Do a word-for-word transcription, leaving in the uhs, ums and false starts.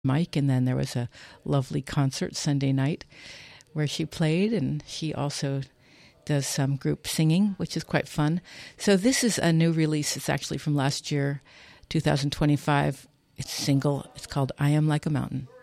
Mike, and then there was a lovely concert Sunday night where she played, and she also does some group singing, which is quite fun. So this is a new release. It's actually from last year, two thousand twenty-five. It's single. It's called I Am Like a Mountain.